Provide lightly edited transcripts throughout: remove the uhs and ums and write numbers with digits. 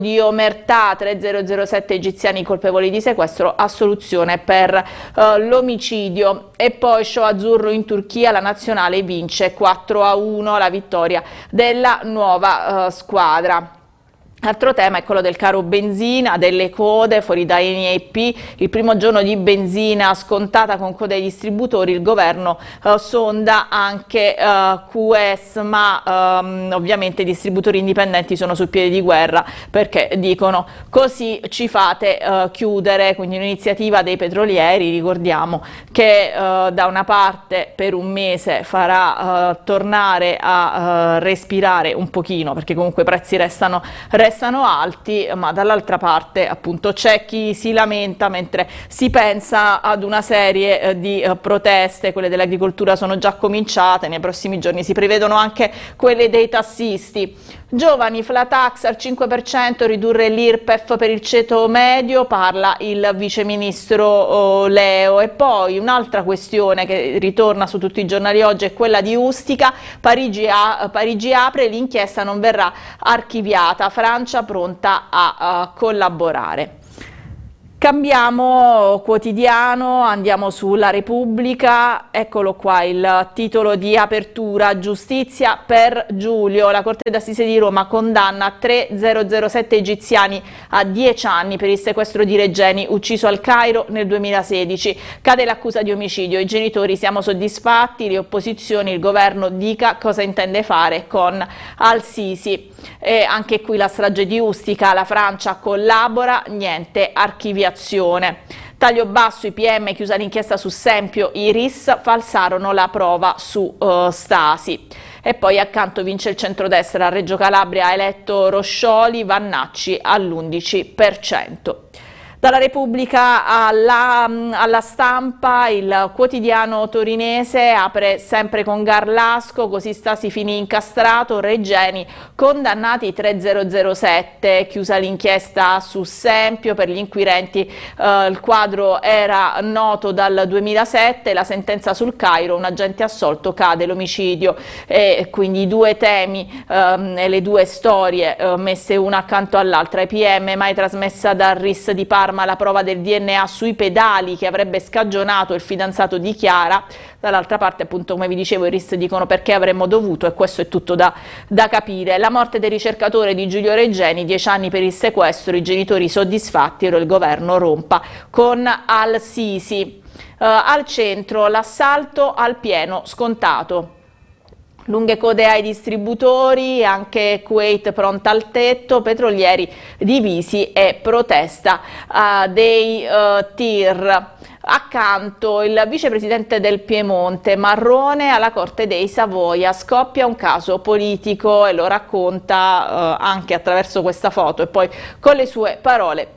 Di omertà, 3007 egiziani colpevoli di sequestro, assoluzione per l'omicidio. E poi show azzurro in Turchia, la nazionale vince 4-1, la vittoria della nuova squadra. Altro tema è quello del caro benzina, delle code fuori da Eni e IP. Il primo giorno di benzina scontata con code ai distributori, il governo sonda anche QS, ma ovviamente i distributori indipendenti sono sul piede di guerra perché dicono così ci fate chiudere, quindi un'iniziativa dei petrolieri, ricordiamo che da una parte per un mese farà tornare a respirare un pochino, perché comunque i prezzi restano alti, ma dall'altra parte appunto c'è chi si lamenta mentre si pensa ad una serie di proteste. Quelle dell'agricoltura sono già cominciate, nei prossimi giorni si prevedono anche quelle dei tassisti. Giovani, flat tax al 5%, ridurre l'IRPEF per il ceto medio, parla il viceministro Leo. E poi un'altra questione che ritorna su tutti i giornali oggi è quella di Ustica. Parigi apre, l'inchiesta non verrà archiviata, Francia pronta a collaborare. Cambiamo quotidiano, andiamo sulla Repubblica, eccolo qua il titolo di apertura: giustizia per Giulio, la Corte d'Assise di Roma condanna 3007 egiziani a 10 anni per il sequestro di Regeni ucciso al Cairo nel 2016, cade l'accusa di omicidio, i genitori siamo soddisfatti, le opposizioni, il governo dica cosa intende fare con Al-Sisi. E anche qui la strage di Ustica, la Francia collabora, niente archiviazione. Taglio basso, i PM, chiusa l'inchiesta su Sempio, i RIS falsarono la prova su Stasi. E poi accanto vince il centrodestra, Reggio Calabria ha eletto Roscioli, Vannacci all'11%. Dalla Repubblica alla Stampa, il quotidiano torinese apre sempre con Garlasco, così Stasi finì incastrato, Regeni condannati 3007, chiusa l'inchiesta su Sempio, per gli inquirenti il quadro era noto dal 2007, la sentenza sul Cairo, un agente assolto, cade l'omicidio. E quindi i due temi e le due storie messe una accanto all'altra. IPM mai trasmessa dal RIS di Parma la prova del DNA sui pedali che avrebbe scagionato il fidanzato di Chiara. Dall'altra parte, appunto, come vi dicevo, i RIS dicono perché avremmo dovuto, e questo è tutto da capire. La morte del ricercatore di Giulio Regeni, 10 anni per il sequestro, i genitori soddisfatti, ora il governo rompa con Al-Sisi. Al centro l'assalto al pieno scontato. Lunghe code ai distributori, anche Kuwait pronta al tetto, petrolieri divisi e protesta dei TIR. Accanto il vicepresidente del Piemonte, Marrone, alla Corte dei Savoia, scoppia un caso politico e lo racconta anche attraverso questa foto e poi con le sue parole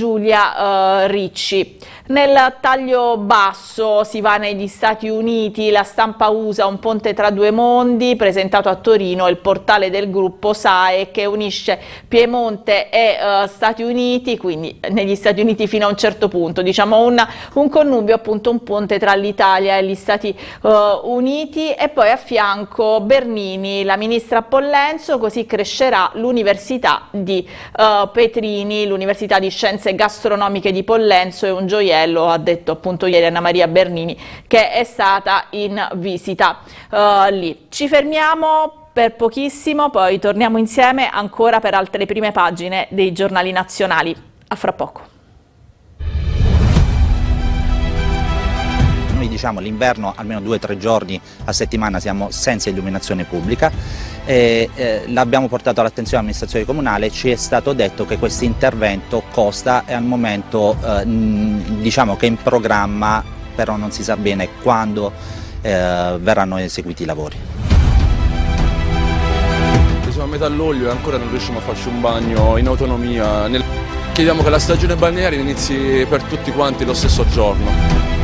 Giulia Ricci. Nel taglio basso si va negli Stati Uniti, la Stampa USA, un ponte tra due mondi, presentato a Torino il portale del gruppo SAE che unisce Piemonte e Stati Uniti, quindi negli Stati Uniti fino a un certo punto, diciamo un connubio, appunto un ponte tra l'Italia e gli Stati Uniti. E poi a fianco Bernini, la ministra Pollenzo, così crescerà l'Università di Petrini, l'Università di Scienze Gastronomiche di Pollenzo è un gioiello, ha detto appunto ieri Anna Maria Bernini che è stata in visita lì. Ci fermiamo per pochissimo, poi torniamo insieme ancora per altre prime pagine dei giornali nazionali. A fra poco. Noi diciamo l'inverno almeno 2 o 3 giorni a settimana siamo senza illuminazione pubblica, l'abbiamo portato all'attenzione dell'amministrazione comunale, ci è stato detto che questo intervento costa e al momento diciamo che è in programma, però non si sa bene quando verranno eseguiti i lavori. Siamo a metà luglio e ancora non riusciamo a farci un bagno in autonomia. Chiediamo che la stagione balneare inizi per tutti quanti lo stesso giorno.